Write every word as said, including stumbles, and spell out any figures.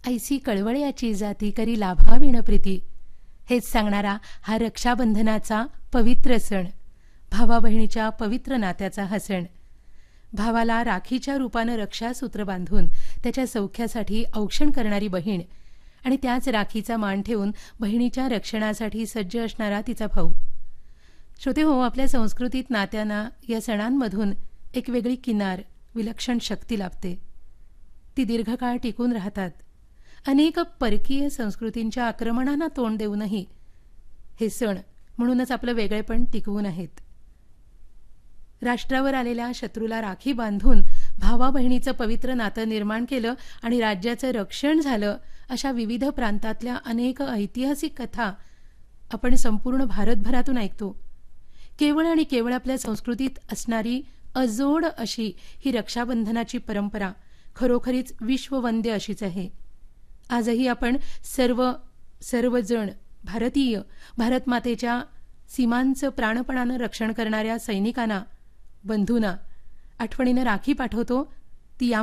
ऐसी कळवळ्याची जाती करी लाभाविण प्रीती, हेच सांगणारा हा रक्षाबंधनाचा पवित्र सण, भावा बहिणीच्या पवित्र नात्याचा हा सण. भावाला राखीच्या रूपानं रक्षासूत्र बांधून त्याच्या सौख्यासाठी औक्षण करणारी बहीण आणि त्याच राखीचा मान ठेवून बहिणीच्या रक्षणासाठी सज्ज असणारा तिचा भाऊ. श्रोते हो, आपल्या संस्कृतीत नात्यांना या सणांमधून एक वेगळी किनार, विलक्षण शक्ती लाभते. ती दीर्घकाळ टिकून राहतात. अनेक परकीय संस्कृतींच्या आक्रमणांना तोंड देऊनही हे सण म्हणूनच आपलं वेगळेपण टिकवून आहेत. राष्ट्रावर आलेल्या शत्रूला राखी बांधून भावा बहिणीचं पवित्र नातं निर्माण केलं आणि राज्याचं रक्षण झालं, अशा विविध प्रांतातल्या अनेक ऐतिहासिक कथा आपण संपूर्ण भारतभरातून ऐकतो. केवळ आणि केवळ आपल्या संस्कृतीत असणारी अजोड अशी ही रक्षाबंधनाची परंपरा खरोखरीच विश्ववंद्य अशीच आहे. आजही आपण सर्व सर्वजण भारतीय भारतमातेच्या सीमांचं प्राणपणानं रक्षण करणाऱ्या सैनिकांना, बंधूंना आठवणीनं राखी पाठवतो